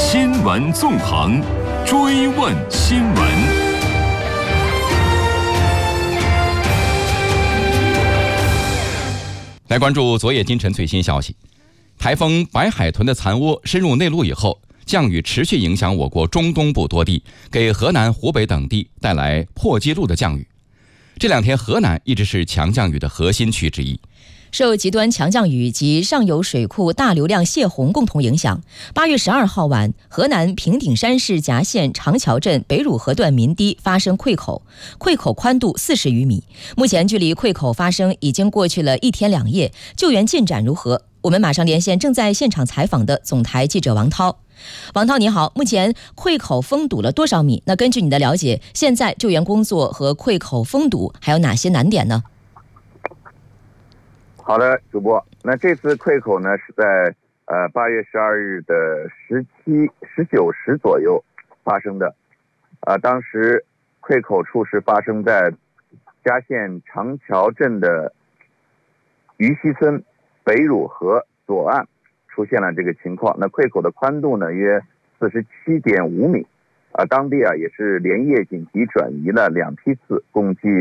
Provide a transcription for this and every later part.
新闻纵横，追问新闻。 来关注昨夜今晨最新消息，台风白海豚的残窝深入内陆以后，降雨持续影响我国中东部多地，给河南、湖北等地带来破纪录的降雨。这两天，河南一直是强降雨的核心区之一。 受极端强降雨及上游水库大流量泄洪共同影响，8月12号晚，河南平顶山市夹县长桥镇北汝河段民堤发生溃口，溃口宽度40余米。目前距离溃口发生已经过去了1天2夜，救援进展如何？我们马上连线正在现场采访的总台记者王涛。王涛你好，目前溃口封堵了多少米？那根据你的了解，现在救援工作和溃口封堵还有哪些难点呢？ 好的，主播，那这次溃口呢是在8月12日的19时左右发生的，当时溃口处是发生在夹县长桥镇的鱼溪村北汝河左岸出现了这个情况。那溃口的宽度呢约47.5米，当地也是连夜紧急转移了2批次，共计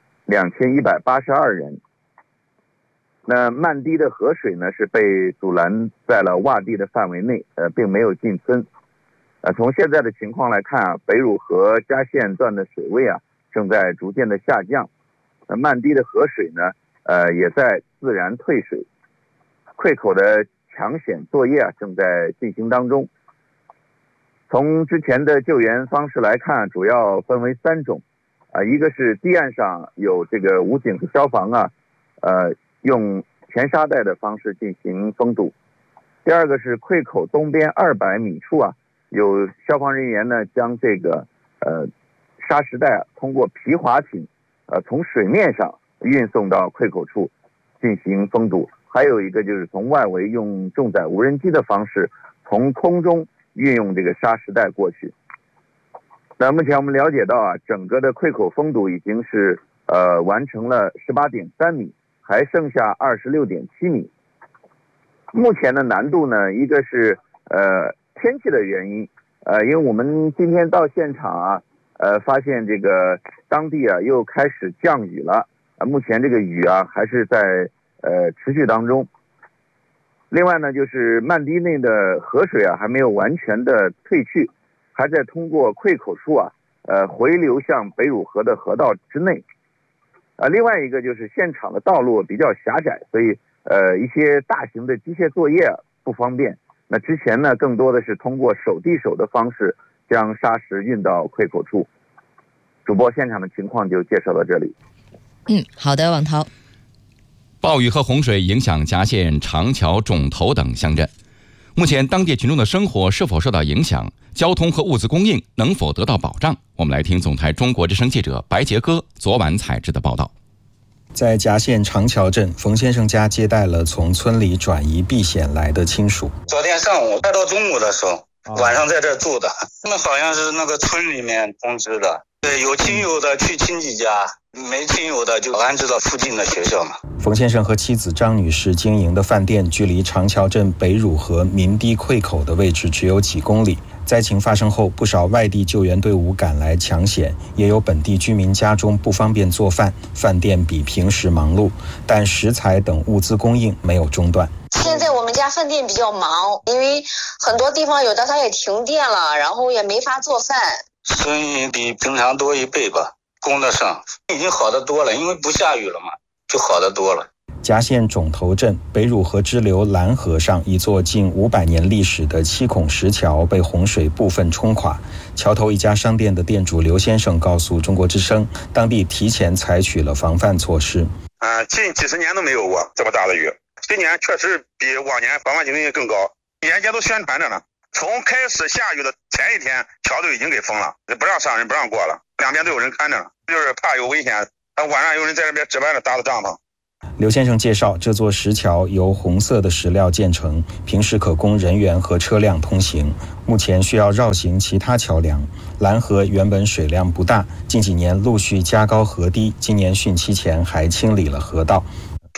2182人。那漫堤的河水呢是被阻拦在了洼地的范围内，并没有进村。从现在的情况来看北汝河夹县段的水位正在逐渐的下降，漫堤的河水呢也在自然退水。溃口的抢险作业正在进行当中。从之前的救援方式来看，主要分为3种，一个是堤岸上有这个武警和消防用填沙带的方式进行封堵。第二个是溃口东边200米处有消防人员呢将这个沙石带通过皮划艇从水面上运送到溃口处进行封堵。还有一个就是从外围用重载无人机的方式从空中运用这个沙石带过去。那目前我们了解到整个的溃口封堵已经是完成了18.3米，还剩下26.7米。目前的难度呢，一个是天气的原因，因为我们今天到现场发现这个当地又开始降雨了，目前这个雨还是在持续当中。另外呢，就是漫堤内的河水还没有完全的退去，还在通过溃口处回流向北汝河的河道之内。另外一个就是现场的道路比较狭窄，所以一些大型的机械作业不方便。那之前呢，更多的是通过手递手的方式将沙石运到溃口处。主播，现场的情况就介绍到这里。 好的，王涛。 暴雨和洪水影响夹县长桥、种头等乡镇，目前当地群众的生活是否受到影响？交通和物资供应能否得到保障？我们来听总台中国之声记者白杰哥昨晚采制的报道。 在夹县长桥镇，冯先生家接待了从村里转移避险来的亲属。 昨天上午快到中午的时候，晚上在这住的。他们好像是那个村里面通知的，对，有亲友的去亲戚家，没亲友的就安置到附近的学校嘛。 冯先生和妻子张女士经营的饭店距离长桥镇北汝河民堤溃口的位置只有几公里。灾情发生后，不少外地救援队伍赶来抢险，也有本地居民家中不方便做饭，饭店比平时忙碌，但食材等物资供应没有中断。 现在我们家饭店比较忙，因为很多地方有的它也停电了，然后也没法做饭， 生意比平常多1倍吧，供得上，已经好得多了，因为不下雨了嘛，就好得多了。 夹县种头镇北汝河支流蓝河上一座近500年历史的7孔石桥被洪水部分冲垮，桥头一家商店的店主刘先生告诉中国之声，当地提前采取了防范措施。 近几十年都没有过这么大的雨，今年确实比往年防范警惕更高，沿街都宣传着呢。从开始下雨的前一天，桥都已经给封了，不让上人不让过了，两边都有人看着呢，就是怕有危险。晚上有人在这边值班的搭的帐篷。 刘先生介绍，这座石桥由红色的石料建成，平时可供人员和车辆通行，目前需要绕行其他桥梁。蓝河原本水量不大，近几年陆续加高河堤，今年汛期前还清理了河道。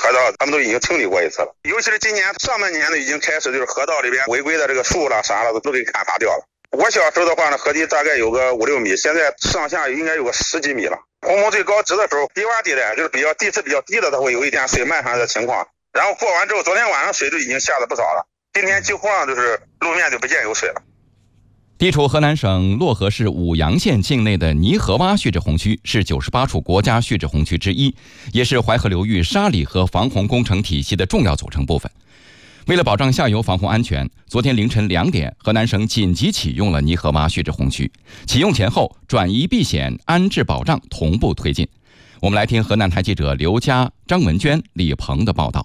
河道他们都已经清理过一次了。尤其是今年上半年呢，已经开始就是河道里边违规的这个树了啥了都给砍伐掉了。我小时候的话呢，河堤大概有个5、6米，现在上下应该有个10几米了。洪峰最高值的时候，低洼地带就是地势比较低的，它会有一点水漫上的情况。然后过完之后，昨天晚上水就已经下了不少了，今天几乎上就是路面就不见有水了。 地处河南省漯河市舞阳县境内的泥河洼蓄滞洪区是98处国家蓄滞洪区之一，也是淮河流域沙里河防洪工程体系的重要组成部分。为了保障下游防洪安全，昨天凌晨2点，河南省紧急启用了泥河洼蓄滞洪区。启用前后，转移避险、安置保障同步推进。我们来听河南台记者刘佳、张文娟、李鹏的报道。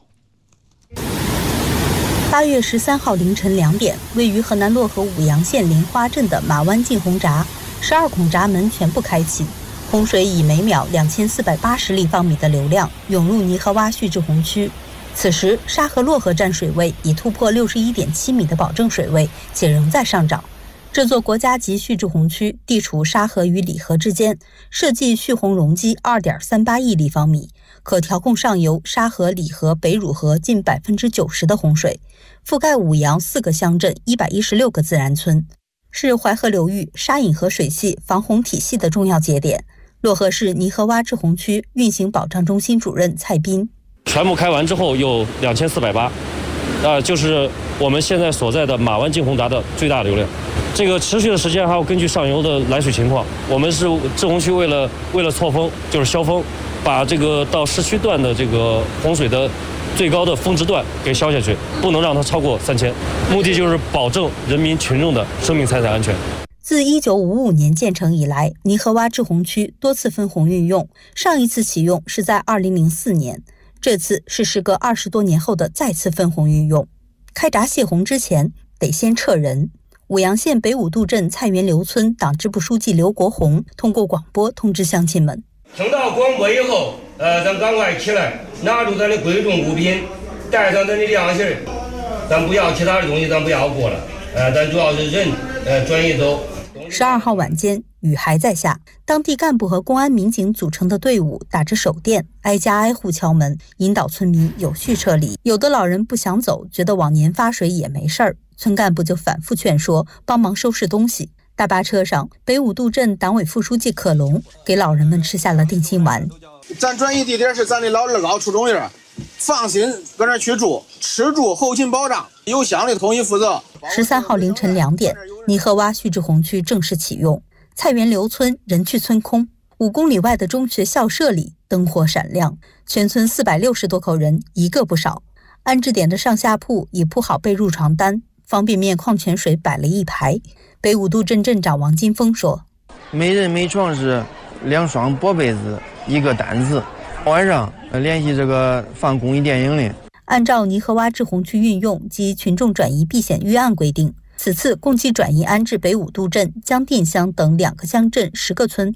8月13号凌晨2点，位于河南漯河舞阳县莲花镇的马湾进洪闸12孔闸门全部开启，洪水以每秒2480立方米的流量涌入泥河洼蓄滞洪区。此时，沙河漯河站水位已突破61.7米的保证水位，且仍在上涨。这座国家级蓄滞洪区地处沙河与里河之间，设计蓄洪容积2.38亿立方米，可调控上游沙河、里河、北汝河近90%的洪水，覆盖舞阳4个乡镇116个自然村，是淮河流域沙引河水系防洪体系的重要节点。漯河市泥河洼滞洪区运行保障中心主任蔡斌： 全部开完之后有2480，就是我们现在所在的马湾进洪闸的最大流量。这个持续的时间还要根据上游的来水情况。我们是滞洪区为了错峰，就是消峰，把这个到市区段的这个洪水的最高的峰值段给消下去，不能让它超过3000。目的就是保证人民群众的生命财产安全。 自1955年建成以来，泥河洼滞洪区多次分洪运用，上一次启用是在2004年，这次是时隔20多年后的再次分洪运用。开闸泄洪之前得先撤人。舞阳县北五渡镇菜园刘村党支部书记刘国红通过广播通知乡亲们： 听到广播以后，咱赶快起来，拿出咱的贵重物品，带上咱的粮食，咱不要其他的东西，咱不要过了，咱主要是人，转移走。 12号晚间，雨还在下，当地干部和公安民警组成的队伍打着手电，挨家挨户敲门，引导村民有序撤离。有的老人不想走，觉得往年发水也没事儿，村干部就反复劝说，帮忙收拾东西。大巴车上，北五渡镇党委副书记可龙给老人们吃下了定心丸。 咱转移地点是咱的老二高初中院，放心搁那去住，吃住后勤保障由乡里统一负责。 13号凌晨2点，泥河洼蓄滞洪区正式启用。菜园刘村人去村空，5公里外的中学校舍里灯火闪亮，全村460多口人一个不少。安置点的上下铺已铺好被褥床单，方便面、矿泉水摆了一排。北五渡镇镇长王金峰说： 每人每床是2双薄被子，1个单子。晚上联系这个放公益电影的。 按照泥河洼滞洪区运用及群众转移避险预案规定，此次共计转移安置北五渡镇、江店乡等2个乡镇10个村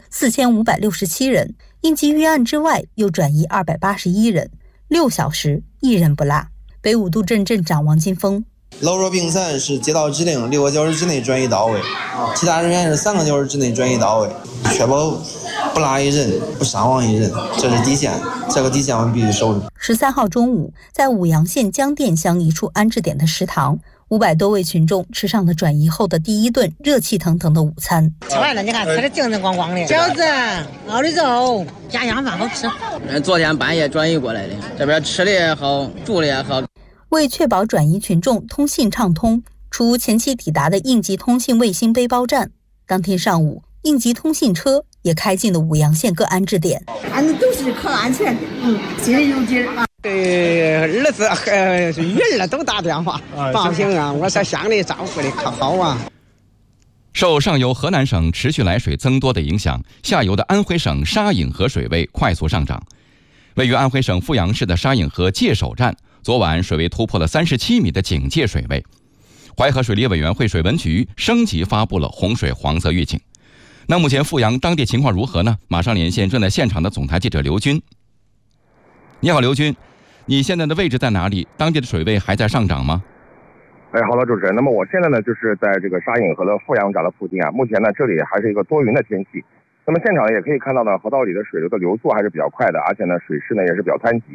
4567人，应急预案之外又转移281人，6小时1人不落。北五渡镇镇长王金峰： 老弱病残是接到指令6个小时之内转移到位，其他人员是3个小时之内转移到位，确保不落一人，不伤亡一人，这是底线，这个底线我们必须守住。 13号中午，在舞阳县江店乡一处安置点的食堂，500多位群众吃上了转移后的第一顿热气腾腾的午餐。 吃完了，你看吃的精神光光的，饺子、熬的肉，家乡饭好吃。 昨天半夜转移过来的，这边吃的也好，住的也好。 为确保转移群众通信畅通，除前期抵达的应急通信卫星背包站，当天上午应急通信车也开进了舞阳县各安置点。 俺们都是可安全的，心里有底啊。 对儿子和女儿都打电话，放心啊，我在乡里照顾的可好啊。 受上游河南省持续来水增多的影响，下游的安徽省沙引河水位快速上涨。位于安徽省阜阳市的沙引河界首站，昨晚水位突破了37米的警戒水位。淮河水利委员会水文局升级发布了洪水黄色预警。那目前阜阳当地情况如何呢？马上连线正在现场的总台记者刘军。你好，刘军，你现在的位置在哪里？当地的水位还在上涨吗？ 好的，主持人。那么我现在呢，就是在这个沙引河的阜阳闸的附近啊。目前呢，这里还是一个多云的天气。那么现场也可以看到呢，河道里的水流的流速还是比较快的，而且呢，水势呢也是比较湍急。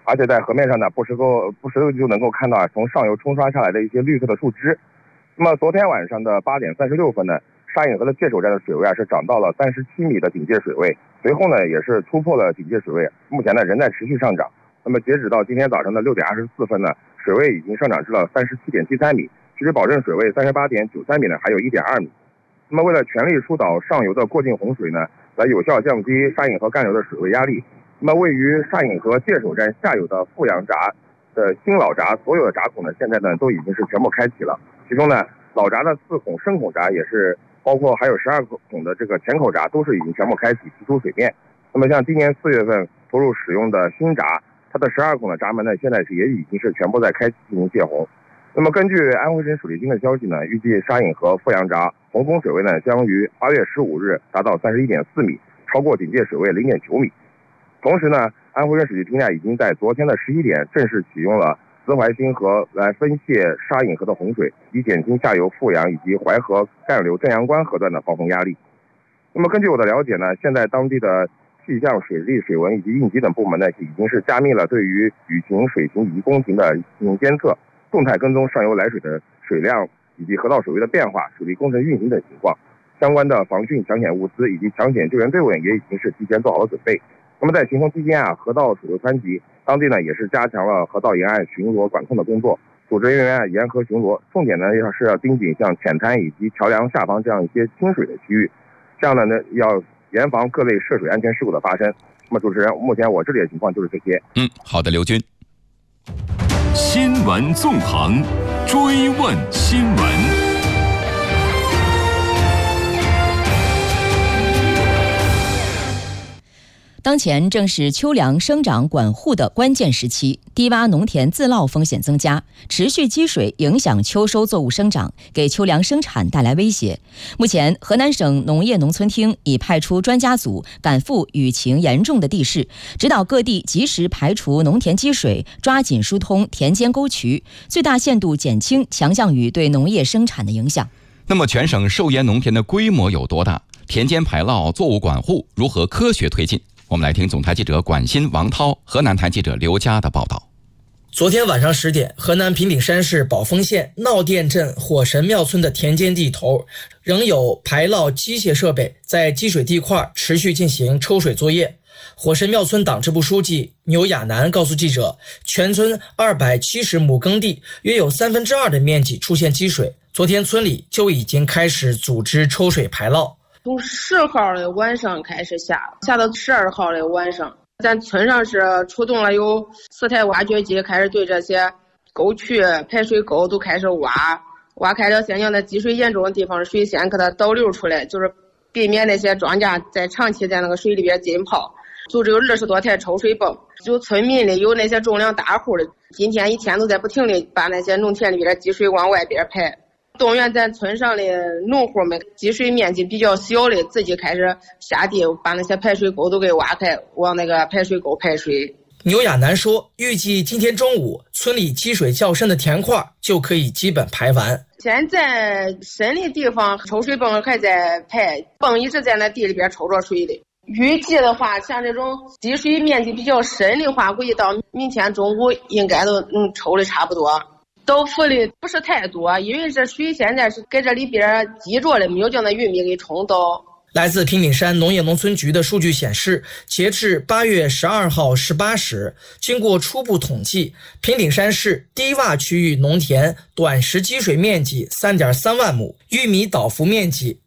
而且在河面上呢，不时就能够看到从上游冲刷下来的一些绿色的树枝。那么昨天晚上的8点36分呢，沙引河的界首站的水位是涨到了37米的警戒水位，随后呢也是突破了警戒水位，目前呢仍在持续上涨。那么截止到今天早上的6点24分呢，水位已经上涨至了37.73米，距离保证水位38.93米呢还有1.2米。那么为了全力疏导上游的过境洪水呢，来有效降低沙引河干流的水位压力，那么位于沙引河界首站下游的富阳闸的新老闸所有的闸口呢，现在呢都已经是全部开启了。其中呢，老闸的4孔深孔闸也是，包括还有12孔的这个前口闸都是已经全部开启，提出水面。那么像今年4月份投入使用的新闸，它的12孔的闸门呢，现在也已经是全部在开启进行泄洪。那么根据安徽省水利厅的消息呢，预计沙引河富阳闸洪峰水位呢将于8月15日达到31.4米，超过警戒水位0.9米。同时呢，安徽省水利厅已经在昨天的11点正式启用了碁淮新河来分泄沙引河的洪水，以减轻下游富阳以及淮河干流正阳关河段的暴风压力。那么根据我的了解呢，现在当地的气象、水利、水文以及应急等部门呢，已经是加密了对于雨情、水情以及工情的监测，动态跟踪上游来水的水量以及河道水位的变化、水利工程运行等情况。相关的防汛抢险物资以及抢险救援队伍也已经是提前做好了准备。那么在行动期间河道水流湍急，当地呢也是加强了河道沿岸巡逻管控的工作，组织人员沿河巡逻，重点呢是要盯紧像浅滩以及桥梁下方这样一些清水的区域，这样呢要严防各类涉水安全事故的发生。那么主持人，目前我这里的情况就是这些。 好的，刘军。 新闻纵横，追问新闻。 当前正是秋粮生长管护的关键时期，低洼农田自涝风险增加，持续积水影响秋收作物生长，给秋粮生产带来威胁。目前，河南省农业农村厅已派出专家组赶赴雨情严重的地市，指导各地及时排除农田积水，抓紧疏通田间沟渠，最大限度减轻强降雨对农业生产的影响。 那么，全省受盐农田的规模有多大？田间排涝、作物管护如何科学推进？我们来听总台记者管鑫、王涛、河南台记者刘佳的报道。 昨天晚上10点，河南平顶山市宝丰县闹店镇火神庙村的田间地头，仍有排涝机械设备在积水地块持续进行抽水作业。火神庙村党支部书记牛亚楠告诉记者，全村270亩耕地约有2/3的面积出现积水，昨天村里就已经开始组织抽水排涝。 从10号的晚上开始下到12号的晚上，咱村上是出动了有4台挖掘机，开始对这些沟渠、排水沟都开始挖开了现在的积水严重的地方，水先给它导流出来，就是避免那些庄稼在长期在那个水里边浸泡。组织有20多台抽水泵，就村民里有那些种粮大户的，今天一天都在不停地把那些农田里边的积水往外边排。动员咱村上的农户们，积水面积比较小的，自己开始下地把那些排水沟都给挖开，往那个排水沟排水。 牛亚楠说，预计今天中午村里积水较深的田块就可以基本排完。 现在深的地方抽水泵还在排，泵一直在那地里边抽着水的。预计的话，像这种积水面积比较深的话，估计到明天中午应该都能抽的差不多。倒伏的不是太多，因为这水现在是给这里边积着的，没有将那玉米给冲倒。 来自平顶山农业农村局的数据显示，截至8月12号18时，经过初步统计，平顶山市低洼区域农田短时积水面积3.3万亩，玉米倒伏面积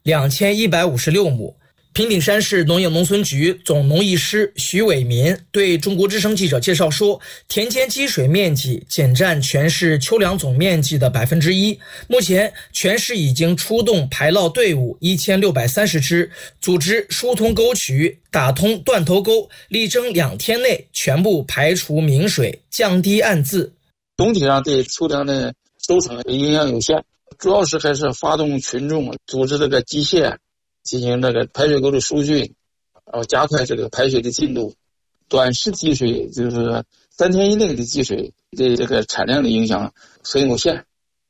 2156亩。平顶山市农业农村局总农艺师徐伟民对中国之声记者介绍说，田间积水面积仅占全市秋粮总面积的1%。目前全市已经出动排涝队伍1630支，组织疏通沟渠，打通断头沟，力争2天内全部排除明水，降低暗渍。 总体上对秋粮的收成影响有限，主要是还是发动群众组织这个机械进行这个排水沟的疏浚，然后加快这个排水的进度。短时积水就是3天以内的积水对这个产量的影响很有限。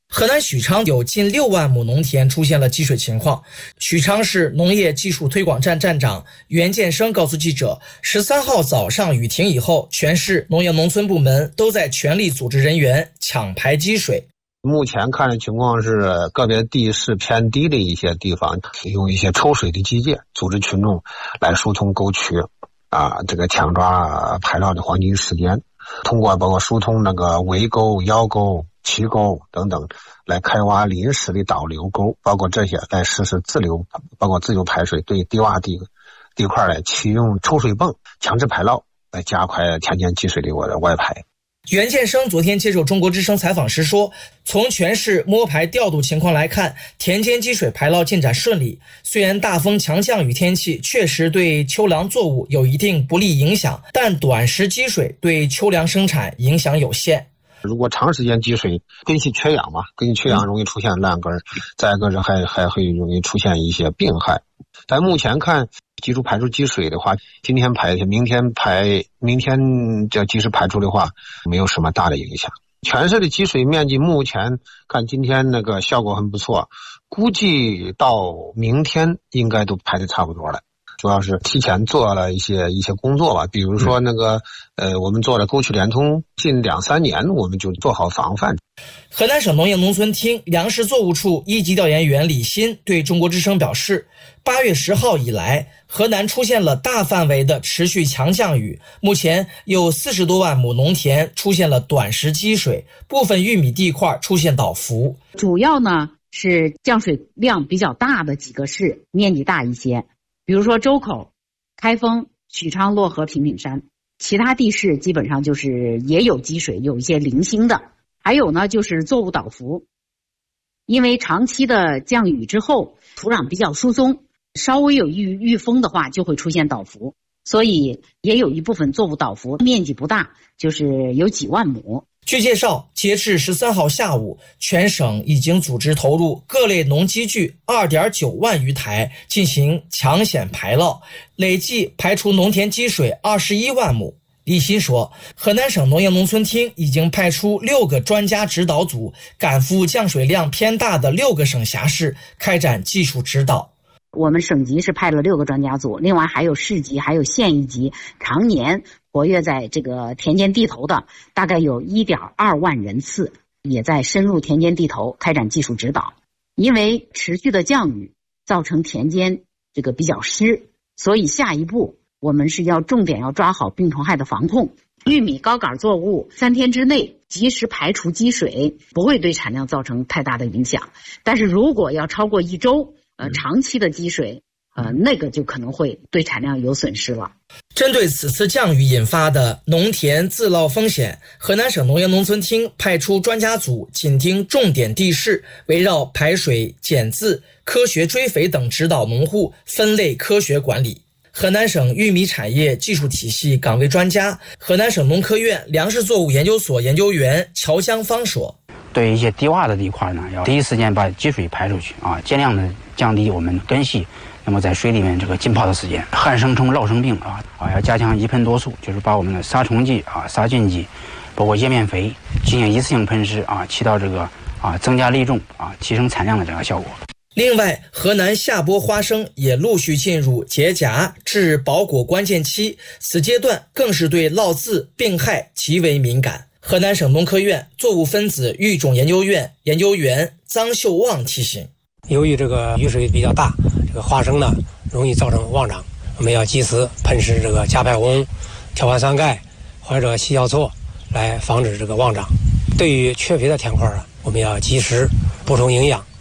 河南许昌有近6万亩农田出现了积水情况。许昌市农业技术推广站站长袁建生告诉记者，13号早上雨停以后，全市农业农村部门都在全力组织人员抢排积水。 目前看的情况是，个别地势偏低的一些地方，用一些抽水的机械组织群众来疏通沟渠，这个抢抓排涝的黄金时间，通过包括疏通那个围沟、腰沟、渠沟等等，来开挖临时的导流沟，包括这些来实施自流，包括自由排水，对低洼地块来启用抽水泵强制排涝，来加快田间积水的外排。 袁建生昨天接受中国之声采访时说，从全市摸排调度情况来看，田间积水排涝进展顺利。虽然大风强降雨天气确实对秋粮作物有一定不利影响，但短时积水对秋粮生产影响有限。 如果长时间积水，根系缺氧嘛，根系缺氧容易出现烂根，再一个是还会容易出现一些病害。但目前看，基础排出积水的话，今天排，明天就及时排出的话，没有什么大的影响。全市的积水面积目前看今天那个效果很不错，估计到明天应该都排得差不多了。主要是提前做了一些工作吧，比如说那个我们做了沟渠联通，近2-3年我们就做好防范。 河南省农业农村厅粮食作物处一级调研员李鑫对中国之声表示，8月10号以来，河南出现了大范围的持续强降雨，目前有40多万亩农田出现了短时积水，部分玉米地块出现倒伏。 主要呢是降水量比较大的几个市，面积大一些，比如说周口、开封、许昌、漯河、平顶山，其他地市基本上就是也有积水，有一些零星的。还有呢就是作物倒伏，因为长期的降雨之后，土壤比较疏松，稍微有遇风的话就会出现倒伏，所以也有一部分作物倒伏，面积不大，就是有几万亩。 据介绍，截至13号下午，全省已经组织投入各类农机具2.9万余台进行抢险排涝，累计排除农田积水21万亩。李鑫说，河南省农业农村厅已经派出6个专家指导组，赶赴降水量偏大的6个省辖市，开展技术指导。 我们省级是派了6个专家组，另外还有市级还有县一级常年活跃在这个田间地头的，大概有1.2万人次，也在深入田间地头开展技术指导。因为持续的降雨造成田间这个比较湿，所以下一步我们是要重点要抓好病虫害的防控。玉米高杆作物3天之内及时排除积水，不会对产量造成太大的影响。但是如果要超过1周，长期的积水，那个就可能会对产量有损失了。 针对此次降雨引发的农田自涝风险，河南省农业农村厅派出专家组紧盯重点地势，围绕排水、减渍、科学追肥等指导农户分类科学管理。河南省玉米产业技术体系岗位专家、河南省农科院粮食作物研究所研究员乔江芳说， 对一些低洼的地块呢，要第一时间把积水排出去尽量的降低我们根系那么在水里面这个浸泡的时间。旱生虫、涝生病要加强一喷多数，就是把我们的杀虫剂杀菌剂，包括叶面肥进行一次性喷施起到这个增加粒重提升产量的这个效果。 另外，河南下播花生也陆续进入结荚至保果关键期，此阶段更是对涝渍病害极为敏感。河南省农科院作物分子育种研究院研究员臧秀旺提醒， 由于这个雨水比较大，这个花生呢容易造成旺长，我们要及时喷施这个加派红、条环酸钙或者细酵唑来防止这个旺长。对于缺肥的田块我们要及时补充营养。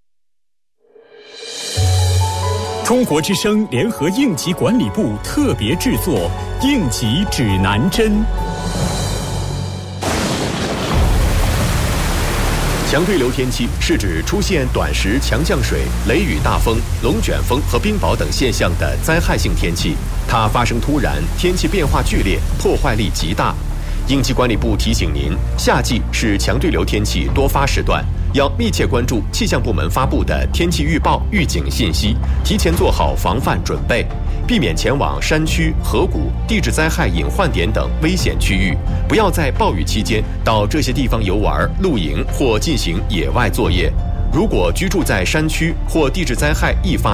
中国之声联合应急管理部特别制作《应急指南针》。强对流天气是指出现短时强降水、雷雨大风、龙卷风和冰雹等现象的灾害性天气，它发生突然，天气变化剧烈，破坏力极大。应急管理部提醒您，夏季是强对流天气多发时段，要密切关注气象部门发布的天气预报、预警信息，提前做好防范准备。 避免前往山区、河谷、地质灾害隐患点等危险区域，不要在暴雨期间到这些地方游玩、露营或进行野外作业。如果居住在山区或地质灾害易发